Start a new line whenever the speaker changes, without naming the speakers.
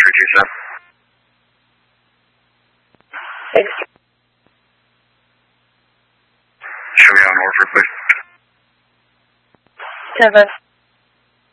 327.
Thanks.
Show me on Orford, please.
7.